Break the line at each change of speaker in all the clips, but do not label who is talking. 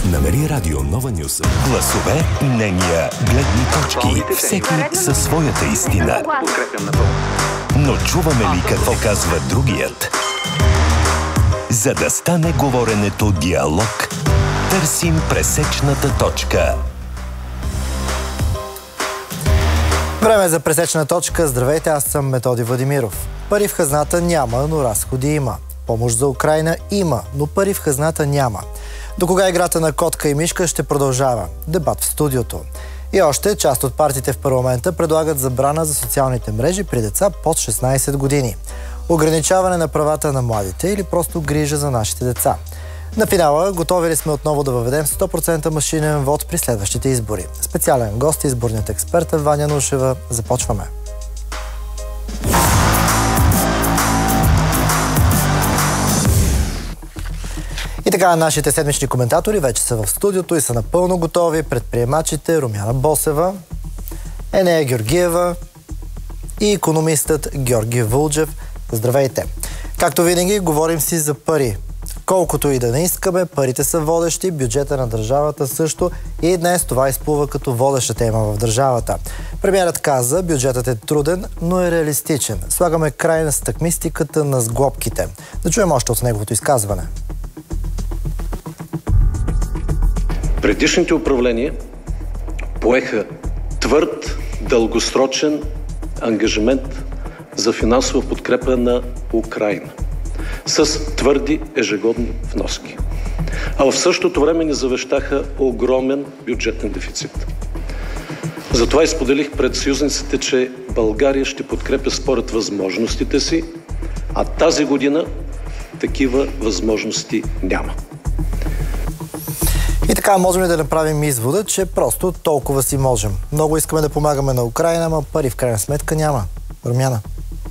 Намери Радио Нова Нюс. Гласове, мнения, гледни точки. Всеки със своята истина. Но чуваме ли какво казва другият? За да стане говоренето диалог, търсим пресечната точка.
Време за пресечна точка. Здравейте, аз съм Методи Владимиров. Пари в хазната няма, но разходи има. Помощ за Украйна има, но пари в хазната няма. До кога играта на котка и мишка ще продължава? Дебат в студиото. И още част от партиите в парламента предлагат забрана за социалните мрежи при деца под 16 години. Ограничаване на правата на младите или просто грижа за нашите деца. На финала, готови ли сме отново да въведем 100% машинен вод при следващите избори? Специален гост, изборният експерт Ваня Нушева. Започваме. И така, нашите седмични коментатори вече са в студиото и са напълно готови. Предприемачите Румяна Босева, Енея Георгиева и икономистът Георги Вълджев. Здравейте! Както винаги, говорим си за пари. Колкото и да не искаме, парите са водещи, бюджета на държавата също, и днес това изплува като водеща тема в държавата. Премиерът каза, бюджетът е труден, но е реалистичен. Слагаме край на стъкмистиката на сглобките. Да чуем още от неговото изказване.
Предишните управления поеха твърд, дългосрочен ангажимент за финансова подкрепа на Украйна с твърди ежегодни вноски. А в същото време ни завещаха огромен бюджетен дефицит. Затова изподелих пред съюзниците, че България ще подкрепя според възможностите си, а тази година такива възможности няма.
И така, можем ли да направим извода, че просто толкова си можем? Много искаме да помагаме на Украйна, ама пари в крайна сметка няма. Румяна?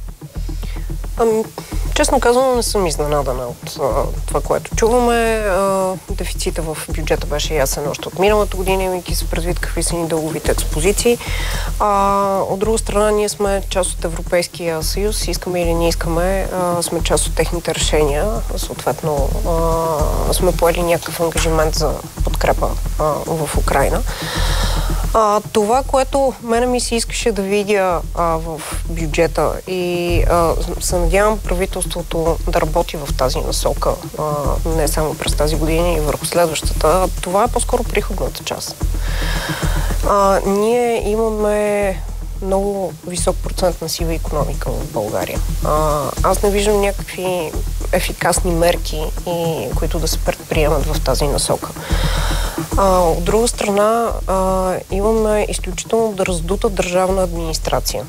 Честно казано, не съм изненадана от това, което чуваме. Дефицита в бюджета беше ясен още от миналата година, имайки се предвид какви са ни дълговите експозиции. От друга страна, ние сме част от Европейския съюз, искаме или не искаме, сме част от техните решения. Съответно, сме поели някакъв ангажимент за подкрепа в Украйна. Това, което мене ми се искаше да видя в бюджета и се надявам правителството да работи в тази насока, не само през тази година и върху следващата, това е по-скоро приходната част. Ние имаме много висок процент на сива икономика в България. Аз не виждам някакви ефикасни мерки, които да се предприемат в тази насока. От друга страна, имаме изключително раздута държавна администрация.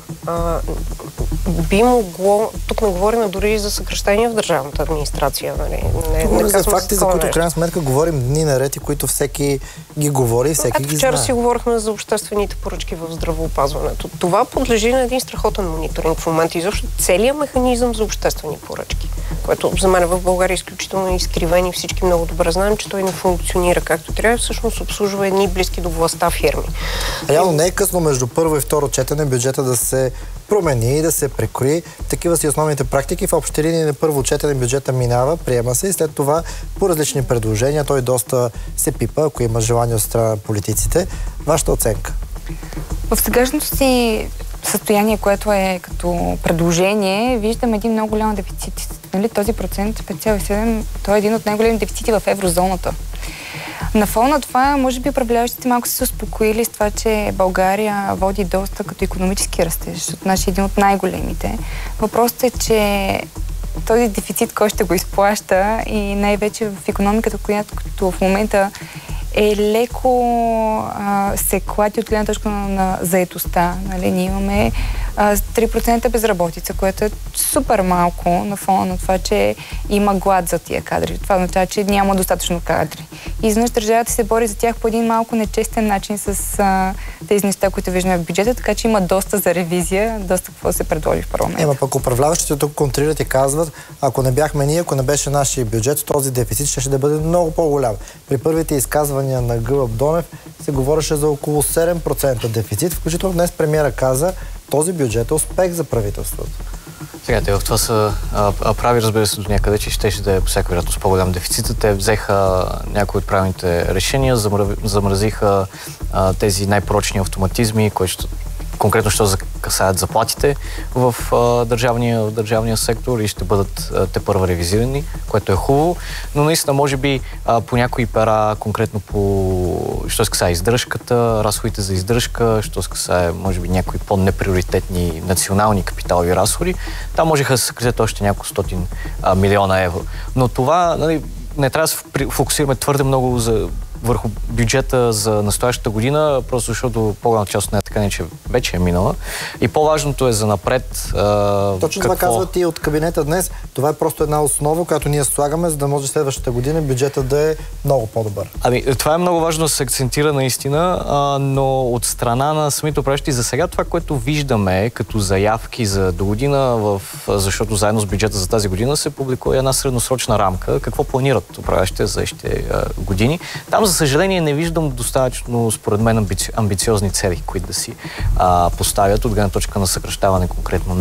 Би могло, тук не говорим дори за съкращение в държавната администрация.
Говорим за факти, за които в крайна сметка говорим дни наред и които всеки ги говори, всеки ги знае.
Вчера си говорихме за обществените поръчки в здравеопазването. Това подлежи на един страхотен мониторинг в момента. Изобщо целият механизъм за обществени поръчки, което за мен в България е изключително изкривен и всички много добре знаем, че той не функционира както трябва. Всъщност обслужва едни близки до властта фирми.
Реално не е късно между първо и второ четене бюджета да се промени и да се прекрои. Такива си основните практики. В общи линии на първо четене бюджета минава, приема се и след това по различни предложения той доста се пипа, ако има желание от страна на политиците. Вашата оценка?
В сегашното си състояние, което е като предложение, виждам един много голям дефицит. Нали, този процент 5,7, той е един от най-големите дефицити в еврозоната. На фона на това, може би управляващите малко са се успокоили с това, че България води доста като икономически растеж, от наши един от най-големите. Въпросът е, че този дефицит, кой ще го изплаща и най-вече в икономиката, която в момента е леко се клати от гледна точка на заетостта. Нали? Ние имаме 3% безработица, което е супер малко на фона на това, че има глад за тия кадри. Това означава, че няма достатъчно кадри. И изведнъж държавата се бори за тях по един малко нечестен начин с тези неща, които виждаме в бюджета, така че има доста за ревизия, доста какво се предложи в парламента.
Ема пък управляващите тук контрират и казват, ако не бяхме ние, ако не беше нашия бюджет, този дефицит ще да бъде много по-голям. При първите изказвания на Гълъб Донев се говореше за около 7% дефицит, включително днес премиера каза, този бюджет е успех за правителството.
Сега, в това са прави, разбира се, до някъде, че щеше да е по всяка вероятност по-голям дефицит. Те взеха някои от правилните решения, замразиха тези най-прочни автоматизми, които конкретно ще касаят заплатите в държавния сектор и ще бъдат тепърва ревизирани, което е хубаво. Но наистина, може би по някои пера, конкретно що се касае издръжката, разходите за издръжка, що се касае, може би, някои по-неприоритетни национални капиталови разходи, там можеха да се съкратят още няколко стотин милиона евро. Но това, нали, не трябва да се фокусираме твърде много върху бюджета за настоящата година, просто защото по-голяма част от нея така не, че вече е минала. И по-важното е за напред.
Точно това казват и от кабинета днес. Това е просто една основа, която ние слагаме, за да може следващата година бюджета да е много по-добър.
Това е много важно да се акцентира наистина, но от страна на самите управляващи за сега това, което виждаме като заявки за до година, защото заедно с бюджета за тази година се публикува една средносрочна рамка, какво планират управляващите за следващите години. Там, за съжаление, не виждам достатъчно, според мен, амбициозни цели, които да си поставят от гледна точка на съкращаване конкретно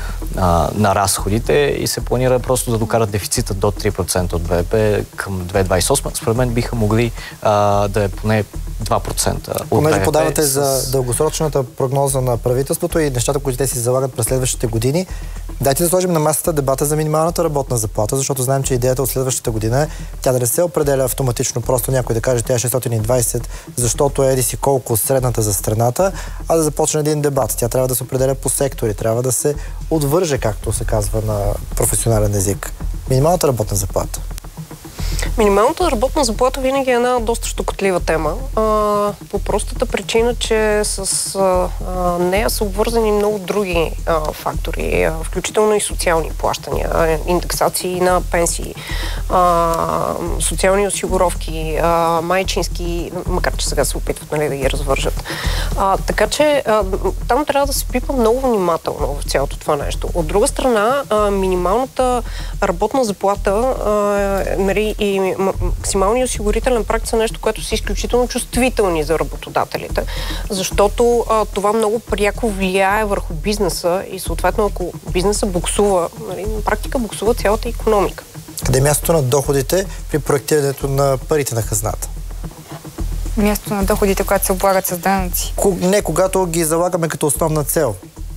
на разходите и се планира просто да докарат дефицита до 3% от БВП към 2028. Според мен биха могли да е поне 2% от
Понеже
БВП.
подавате за дългосрочната прогноза на правителството и нещата, които те си залагат през следващите години, дайте да сложим на масата дебата за минималната работна заплата, защото знаем, че идеята от следващата година е тя да не се определя автоматично, просто някой да каже тя е 620, защото еди си колко средната за страната, а да започне един дебат. Тя трябва да се определя по сектори, трябва да се отвърже, както се казва на професионален език. Минималната работна заплата.
Минималната работна заплата винаги е една доста щекотлива тема. По простата причина, че с нея са обвързани много други фактори, включително и социални плащания, индексации на пенсии, социални осигуровки, майчински, макар че сега се опитват, нали, да ги развържат. Така че там трябва да се пипа много внимателно в цялото това нещо. От друга страна, минималната работна заплата, нали, и максималния осигурителен праг са нещо, което са изключително чувствителни за работодателите, защото това много пряко влияе върху бизнеса и съответно, ако бизнеса буксува, нали, на практика буксува цялата икономика.
Къде е мястото на доходите при проектирането на парите на хазната?
Мястото на доходите, когато се облагат с данъци.
Не, когато ги залагаме като основна цел.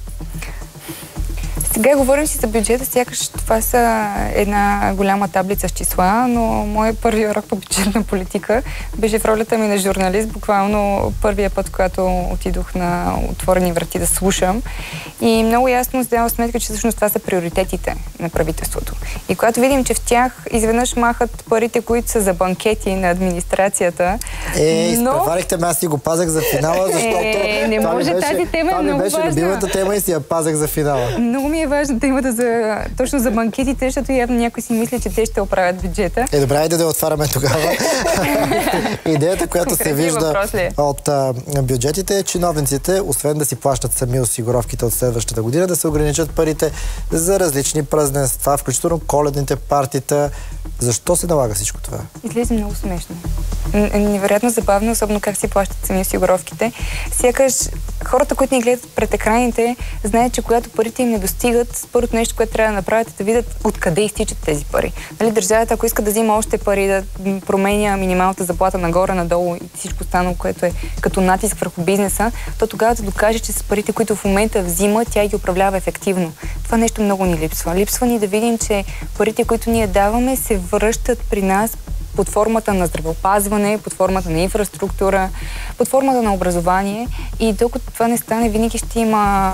Сега говорим си за бюджета, сякаш това са една голяма таблица с числа, но моят първи урок по бюджетна политика беше в ролята ми на журналист, буквално първия път, когато отидох на отворени врати да слушам. И много ясно се дава сметка, че всъщност това са приоритетите на правителството. И когато видим, че в тях изведнъж махат парите, които са за банкети на администрацията.
Изпреварихте ме, аз си го пазах за финала, защото
не може, тази тема е много важна.
Това ми беше любимата тема и си я пазах за финала.
Много ми е важна темата точно за банкетите, защото явно някой си мисли, че те ще оправят бюджета.
Добре, айде да отваряме тогава. Идеята, която се вижда от бюджетите е чиновниците, освен да си плащат сами осигуровките от следващата година, да се ограничат парите за различни празненства, включително коледните партита. Защо се налага всичко това?
Излезе много смешно. Невероятно забавно, особено как си плащат сами осигуровките. Сякаш хората, които ни гледат пред екраните, знаят, че когато парите им не достигат, първото нещо, което трябва да направят, е да видят откъде изтичат тези пари. Нали, държавата, ако иска да взима още пари, да променя минималната заплата нагоре-надолу и всичко останало, което е като натиск върху бизнеса, то тогава да докаже, че с парите, които в момента взима, тя ги управлява ефективно. Това нещо много ни липсва. Липсва ни да видим, че парите, които ние даваме, се връщат при нас под формата на здравеопазване, под формата на инфраструктура, под формата на образование. И докато това не стане, винаги ще има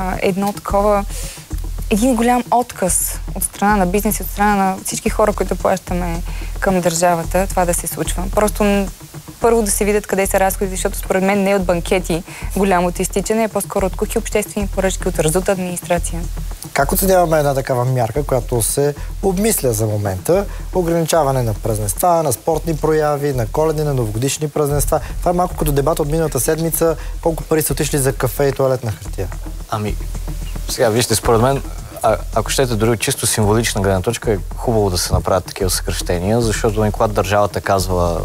един голям отказ от страна на бизнес, от страна на всички хора, които плащаме към държавата, това да се случва. Просто първо да се видят къде са разходите, защото според мен не е от банкети голямото изтичане, е по-скоро от кухи обществени поръчки, от раздута администрация.
Как оценяваме една такава мярка, която се обмисля за момента? Ограничаване на празненства, на спортни прояви, на коледни, на новогодишни празненства. Това е малко като дебат от миналата седмица. Колко пари са отишли за кафе и тоалетна хартия?
Сега, вижте, според мен, ако щете дори чисто символична гледна точка, е хубаво да се направят такива съкращения, защото когато държавата казва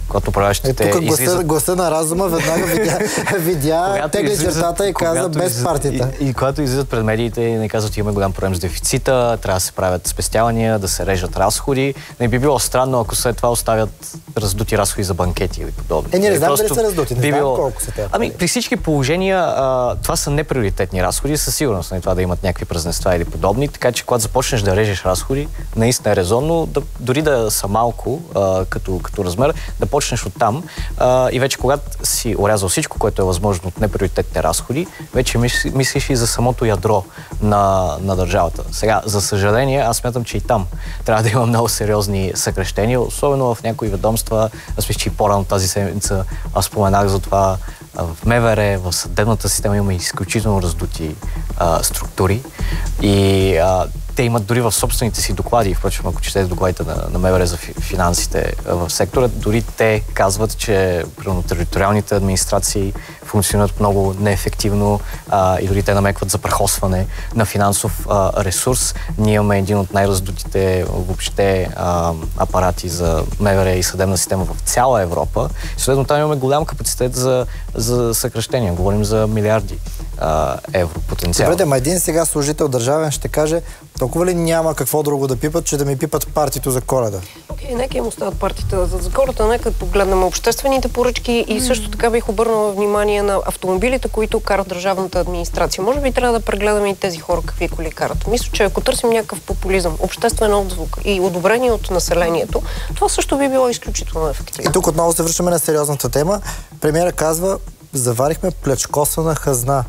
когато управляващите
тук гласа на разума веднага видя тегли чертата и каза без партията.
И когато излизат пред медиите и не казват, имаме голям проблем с дефицита, трябва да се правят спестявания, да се режат разходи, не би било странно, ако след това оставят раздути разходи за банкети или подобни.
Ние не знам дали са раздути, не знам колко са те.
При всички положения това са неприоритетни разходи, със сигурност това да имат някакви празненства или подобни, така че когато започнеш да режеш разходи, наистина е резонно, дори да са малко като размер, да почнеш от там и вече когато си орязал всичко, което е възможно от неприоритетните разходи, вече мислиш и за самото ядро на държавата. Сега, за съжаление, аз смятам, че и там трябва да има много сериозни съкращения, особено в някои ведомства. Аз мисля, че и по-рано тази седмица аз споменах за това. В МВР, в съдебната система има изключително раздути структури и те имат дори в собствените си доклади, впрочем, ако четете докладите на МВР за финансите в сектора, дори те казват, че териториалните администрации функционират много неефективно и дори те намекват за прахосване на финансов ресурс. Ние имаме един от най-раздутите въобще апарати за МВР и съдебна система в цяла Европа. Следно там имаме голям капацитет за съкращение. Говорим за милиарди евро потенциал.
Добре, един сега служител държавен ще каже, толкова ли няма какво друго да пипат, че да ми пипат партито за Коледа?
Нека им остават партията за Коледа, нека погледнем обществените поръчки и също така бих обърнала внимание на автомобилите, които карат държавната администрация. Може би трябва да прегледаме и тези хора какви коли карат. Мисля, че ако търсим някакъв популизъм, обществен отзвук и одобрение от населението, това също би било изключително ефективно.
И тук отново се връщаме на сериозната тема. Премиера казва, заварихме плячкосана хазна.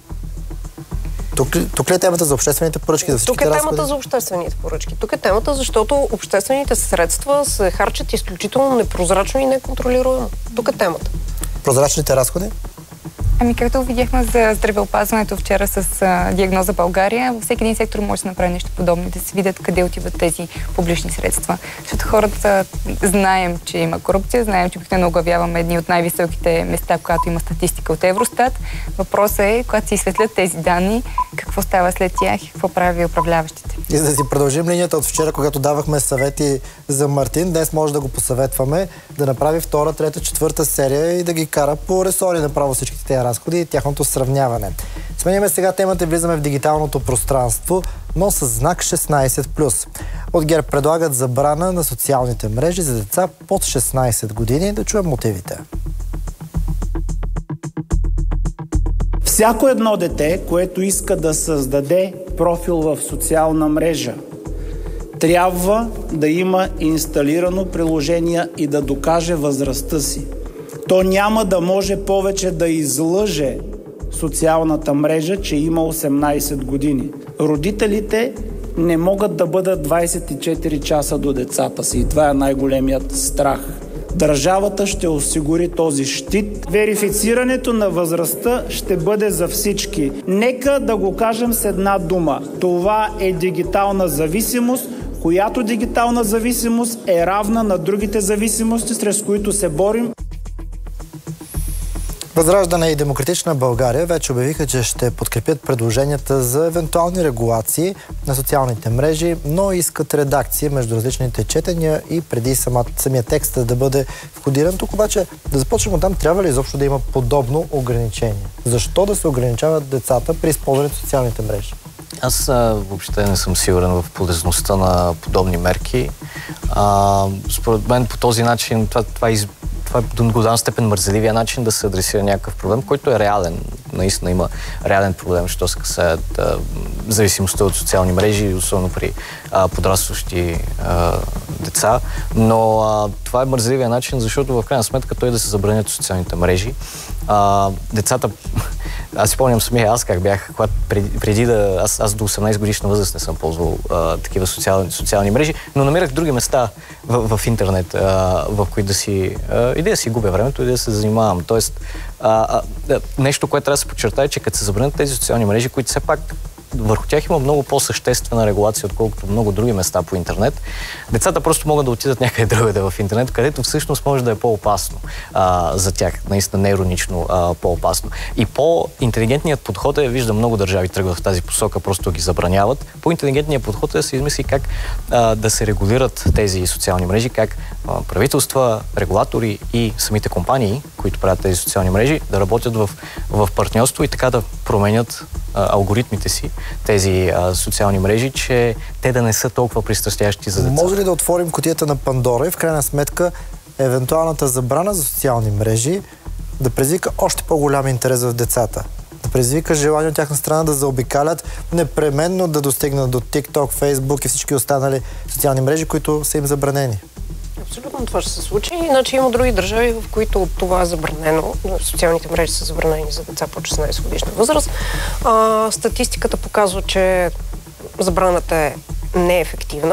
Тук ли е темата за обществените поръчки?
Тук е темата за обществените поръчки. Тук е темата, защото обществените средства се харчат изключително непрозрачно и неконтролируемо. Тук е темата.
Прозрачните разходи?
Както видяхме за здравеопазването вчера с диагноза България, във всеки един сектор може да се направи нещо подобно, да се видят къде отиват тези публични средства. Защото хората знаем, че има корупция, знаем, че обикновено оглавяваме едни от най-високите места, когато има статистика от Евростат. Въпросът е, когато се изсветлят тези данни, какво става след тях и какво прави управляващите.
И за да си продължим линията от вчера, когато давахме съвети за Мартин, днес може да го посъветваме да направи втора, трета, четвърта серия и да ги кара по ресори направо всичките тези разходи и тяхното сравняване. Сменяме сега темата и влизаме в дигиталното пространство, но с знак 16+. От ГЕРБ предлагат забрана на социалните мрежи за деца под 16 години. Да чуем мотивите.
Всяко едно дете, което иска да създаде профил в социална мрежа, трябва да има инсталирано приложение и да докаже възрастта си. То няма да може повече да излъже социалната мрежа, че има 18 години. Родителите не могат да бъдат 24 часа до децата си и това е най-големият страх. Държавата ще осигури този щит. Верифицирането на възрастта ще бъде за всички. Нека да го кажем с една дума. Това е дигитална зависимост, която дигитална зависимост е равна на другите зависимости, срещу които се борим.
Възраждане и Демократична България вече обявиха, че ще подкрепят предложенията за евентуални регулации на социалните мрежи, но искат редакция между различните четения и преди самия текст да бъде входиран. Тук обаче да започнем от там, трябва ли изобщо да има подобно ограничение? Защо да се ограничават децата при използването на социалните мрежи?
Аз въобще не съм сигурен в полезността на подобни мерки. Според мен по този начин това е до голяма степен мързеливия начин да се адресира някакъв проблем, който е реален. Наистина има реален проблем, що се касаят зависимостта от социални мрежи, особено при подрастващи деца. Но това е мързеливия начин, защото в крайна сметка той да се забранят социалните мрежи. Децата, аз си помням самия аз как бях, когато преди да... Аз до 18 годишна възраст не съм ползвал такива социални мрежи, но намирах други места в интернет, в които да си... и да си губя времето, и да се занимавам. Тоест, нещо, което трябва да се подчертае, че като се забранят тези социални мрежи, които все пак върху тях има много по-съществена регулация, отколкото много други места по интернет. Децата просто могат да отидат някъде другаде в интернет, където всъщност може да е по-опасно за тях. Наистина не иронично по-опасно. И по-интелигентният подход е, виждам много държави тръгват в тази посока, просто ги забраняват. По-интелигентният подход е да се измисли как да се регулират тези социални мрежи, как правителства, регулатори и самите компании, които правят тези социални мрежи, да работят в партньорство и така да променят алгоритмите си, тези социални мрежи, че те да не са толкова пристрастящи за деца.
Може ли да отворим кутията на Пандора и в крайна сметка евентуалната забрана за социални мрежи да предизвика още по-голям интерес в децата? Да предизвика желание от тяхна страна да заобикалят, непременно да достигнат до TikTok, Facebook и всички останали социални мрежи, които са им забранени?
Абсолютно това ще се случи. Иначе има други държави, в които това е забранено. Социалните мрежи са забранени за деца по 16 годишна възраст. Статистиката показва, че забраната не е ефективна.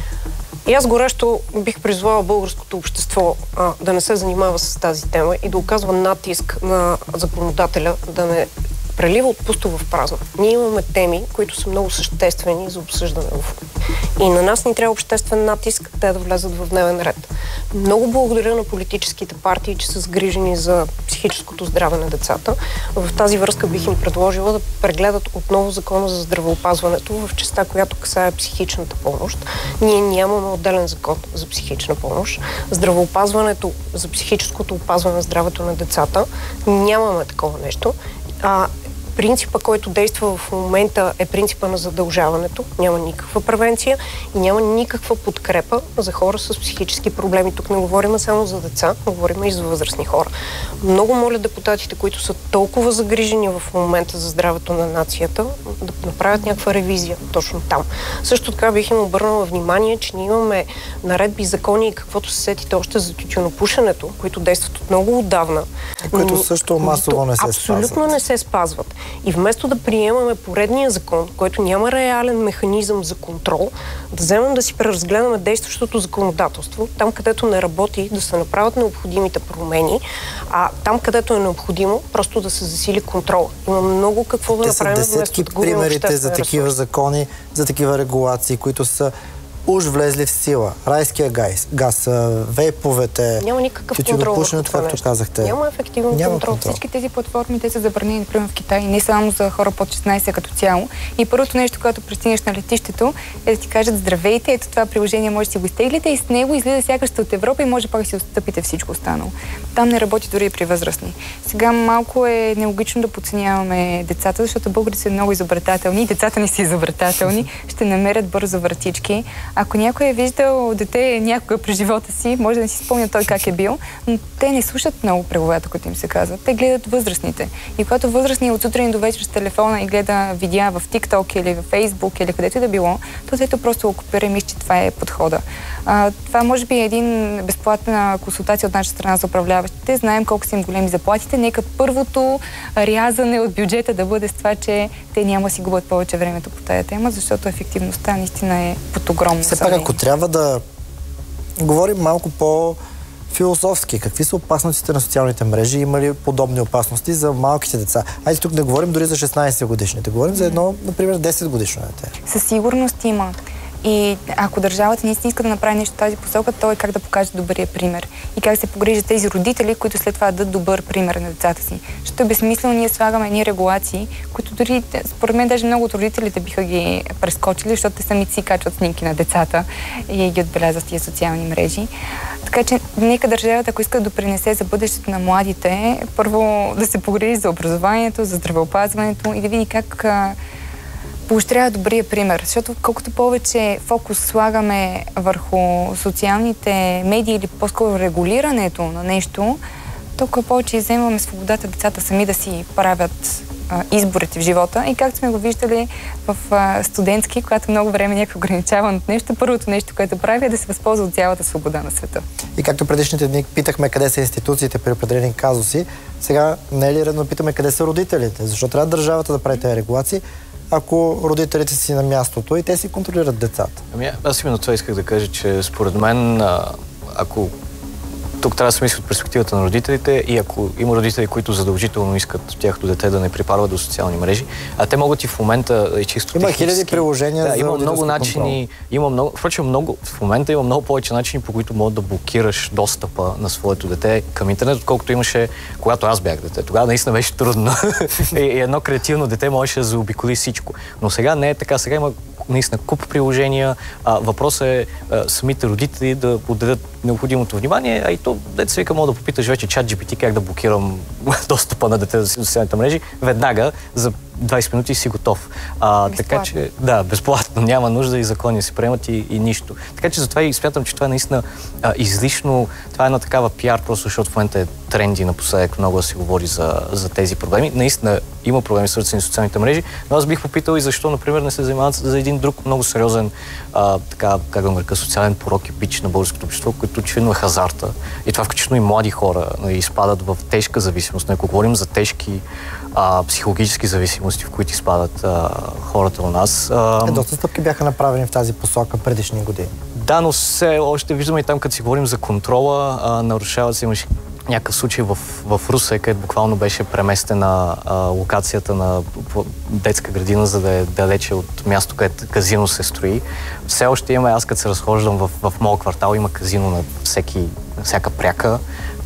И аз горещо бих призвала българското общество да не се занимава с тази тема и да оказва натиск на законодателя да не прелива от пусто в празно. Ние имаме теми, които са много съществени за обсъждане. И на нас ни трябва обществен натиск, те да влезат в дневен ред. Много благодаря на политическите партии, че са загрижени за психическото здраве на децата. В тази връзка бих им предложила да прегледат отново Закона за здравеопазването в частта, която касае психичната помощ. Ние нямаме отделен закон за психична помощ. Здравеопазването, за психическото опазване на здравето на децата, нямаме такова нещо. Принципа, който действа в момента, е принципа на задължаването. Няма никаква превенция и няма никаква подкрепа за хора с психически проблеми. Тук не говорим само за деца, говорим и за възрастни хора. Много моля депутатите, които са толкова загрижени в момента за здравето на нацията, да направят някаква ревизия точно там. Също така бих им обърнала внимание, че ние имаме наредби, закони и каквото се сетите още за тютюнопушенето, които действат от много отдавна.
Които също масово не се
абсолютно
спазват.
Не се спазват. И вместо да приемаме поредния закон, който няма реален механизъм за контрол, да вземем да си преразгледаме действащото законодателство, там където не работи, да се направят необходимите промени, а там където е необходимо, просто да се засили контрол. Има много какво да направим.
Те са десетки примерите за такива закони, за такива регулации, които са уж влезли в сила. Райския газ, вейповете, тютюнопушенето, както казахте.
Няма ефективен контрол.
Всички тези платформи, те са забранени, например, в Китай, не само за хора под 16 като цяло. И първото нещо, когато пристигнеш на летището, е да ти кажат: здравейте, ето това приложение може да си го изтеглите и с него излиза сякаш от Европа и може пак да си отстъпите всичко останало. Там не работи дори и при възрастни. Сега малко е нелогично да подценяваме децата, защото българите са много изобретателни, децата ни са изобретателни, ще намерят бързо вратички. Ако някой е виждал дете някога през живота си, може да не си спомня той как е бил, но те не слушат много преговете, които им се казват. Те гледат възрастните. И когато възрастният от сутрин до вечер с телефона и гледа видеа в TikTok или в Facebook или където и да било, то детето просто го копира и мисли, че това е подхода. Това може би е един безплатна консултация от наша страна за управляващите. Знаем колко са им големи заплатите. Нека първото рязане от бюджета да бъде с това, че те няма да си губят повече времето по тая тема, защото ефективността наистина е под огромно.
Все пак, ако трябва да говорим малко по-философски, какви са опасностите на социалните мрежи? Има ли подобни опасности за малките деца? Айде тук не говорим дори за 16 годишните. Говорим за едно, например, 10 годишно дете.
Със сигурност има. И ако държавата наистина иска да направи нещо в тази посока, то е как да покаже добрия пример. И как се погрижат тези родители, които след това дадат добър пример на децата си. Защото е безсмислено ние слагаме едни регулации, които дори, според мен, даже много от родителите биха ги прескочили, защото те самите си качват снимки на децата и ги отбелязват в тия социални мрежи. Така че нека държавата, ако иска да допринесе за бъдещето на младите, първо да се погрижи за образованието, за здравеопазването и да види как поощрява добрия пример, защото колкото повече фокус слагаме върху социалните медии или по-скоро регулирането на нещо, толкова повече изземваме свободата децата сами да си правят изборите в живота. И както сме го виждали в студентски, когато много време някой ограничаван от нещо, първото нещо, което прави, е да се възползва от цялата свобода на света.
И както предишните дни питахме къде са институциите при определени казуси, сега не е ли редно питаме къде са родителите? Защо трябва държавата да прави тези регулации, ако родителите си на мястото и те си контролират децата?
Ами аз именно това исках да кажа, че според мен, ако тук трябва да се мисли от перспективата на родителите и ако има родители, които задължително искат тяхното дете да не припарва до социални мрежи, а те могат и в момента и чисто
има
технически.
Хиляди приложения за
има много начини, в момента има много повече начини, по които могат да блокираш достъпа на своето дете към интернет, отколкото имаше, когато аз бях дете. Тогава наистина беше трудно. И едно креативно дете можеше да заобиколи всичко. Но сега не е така. Сега има наистина куп приложения. Въпросът е самите родители да отделят необходимото внимание, а и то деца вика, мога да попиташ вече ChatGPT как да блокирам достъпа на дете до социалните мрежи. Веднага за 20 минути си готов. Така че, да, безплатно. Няма нужда и закони се приемат и нищо. Така че затова и смятам, че това е наистина излишно. Това е една такава пиар, просто защото в момента е тренди напоследък много да се говори за тези проблеми. Наистина има проблеми свързани с социалните мрежи, но аз бих попитал и защо, например, не се занимават за един друг много сериозен, така, как да нарека, социален порок и бич на българското общество, който очевидно е хазарта. И това включително и млади хора изпадат в тежка зависимост. Ако говорим за тежки психологически зависимости, в които изпадат хората у нас.
Доста стъпки бяха направени в тази посока предишни години.
Да, но все още виждаме и там, като си говорим за контрола, нарушават се, имаше някакъв случай в Русе, където буквално беше преместена локацията на детска градина, за да е далече от място, където казино се строи. Все още имаме, аз като се разхождам в моят квартал, има казино на всяка пряка.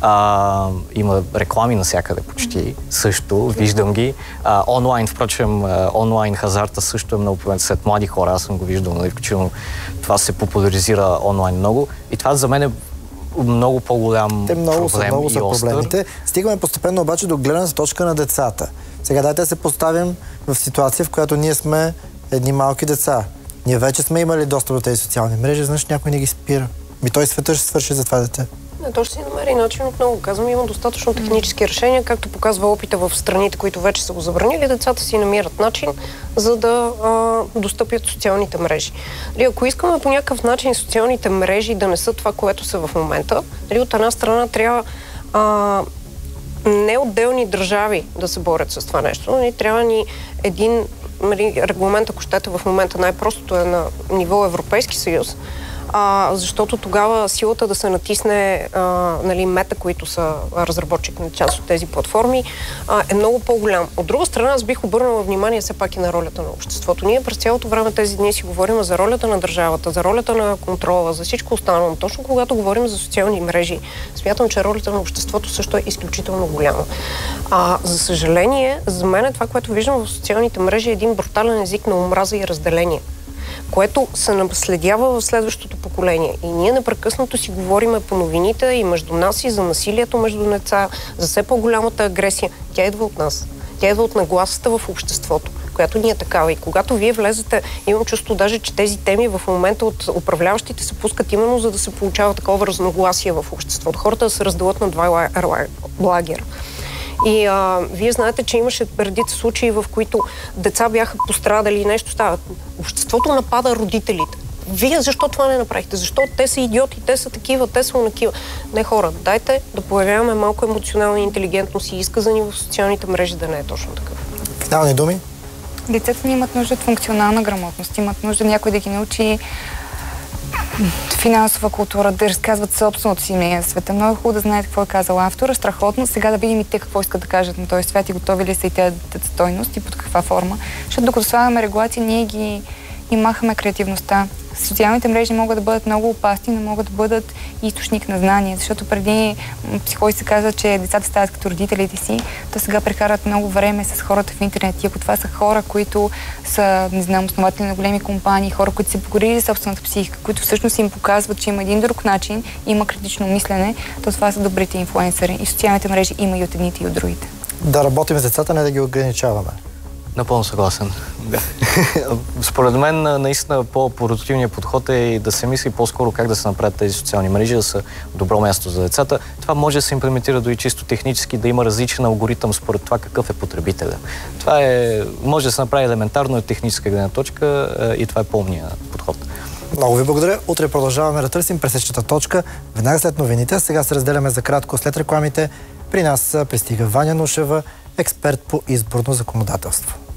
Има реклами навсякъде почти, също, виждам ги. Онлайн, впрочем, онлайн хазарта също е много популярен сред млади хора, аз съм го виждал, включително това се популяризира онлайн много. И това за мен е много по-голям проблем
много са
и остър.
Проблемите. Стигаме постепенно обаче до гледната точка на децата. Сега дайте да се поставим в ситуация, в която ние сме едни малки деца. Ние вече сме имали достъп до тези социални мрежи, значи някой не ги спира. Той света ще свърши за това дете.
То ще си намери начин отново. Казвам, има достатъчно технически решения, както показва опита в страните, които вече са го забранили, децата си намират начин, за да достъпят социалните мрежи. Ако искаме по някакъв начин социалните мрежи да не са това, което са в момента, от една страна трябва не отделни държави да се борят с това нещо, трябва ни един регламент, ако щете в момента най-простото е на ниво Европейски съюз, защото тогава силата да се натисне мета, които са разработчик на част от тези платформи, е много по-голям. От друга страна, аз бих обърнала внимание все пак и на ролята на обществото. Ние през цялото време тези дни си говорим за ролята на държавата, за ролята на контрола, за всичко останало. Точно когато говорим за социални мрежи, смятам, че ролята на обществото също е изключително голяма. За съжаление, за мен това, което виждам в социалните мрежи, е един брутален език на омраза и разделение, което се наследява в следващото поколение. И ние непрекъснато си говориме по новините и между нас и за насилието между деца, за все по-голямата агресия. Тя идва от нас. Тя идва от нагласата в обществото, която ни е такава. И когато вие влезете, имам чувство даже, че тези теми в момента от управляващите се пускат именно за да се получава такова разногласие в обществото. Хората да се разделят на два лагера. И вие знаете, че имаше редица случаи, в които деца бяха пострадали и нещо става. Обществото напада родителите. Вие защо това не направихте? Защо те са идиоти, те са такива, те са онакива? Не, хора, дайте да появяваме малко емоционална интелигентност и изказани в социалните мрежи да не е точно такъв.
Финални думи?
Децата ни имат нужда от функционална грамотност, имат нужда някой да ги научи финансова култура, да разказват собственото си мнение за света. Много е хубаво да знаят какво е казал автора. Страхотно. Сега да видим и те какво искат да кажат на този свят и готови ли са и те да дадат стойност и под каква форма. Защото докато слагаме регулации, ние ги махаме креативността. Социалните мрежи могат да бъдат много опасни, но могат да бъдат източник на знания, защото преди психологи се казва, че децата стават като родителите си, то сега прекарат много време с хората в интернет. И ако това са хора, които са, не знам, основатели на големи компании, хора, които се погрижили за собствената психика, които всъщност им показват, че има един друг начин, има критично мислене, то това са добрите инфлуенсъри. И социалните мрежи има и от едните, и от другите.
Да работим с децата, не да ги ограничаваме.
Напълно съгласен. Да. Според мен наистина по-продуктивният подход е да се мисли по-скоро как да се направят тези социални мрежи, да са добро място за децата. Това може да се имплементира до и чисто технически, да има различен алгоритъм според това какъв е потребителя. Това може да се направи елементарно от техническа гледна точка и това е по-умният подход.
Много ви благодаря. Утре продължаваме да търсим пресечната точка. Веднага след новините. Сега се разделяме за кратко след рекламите. При нас пристига Ваня Нушева, експерт по изборно законодателство.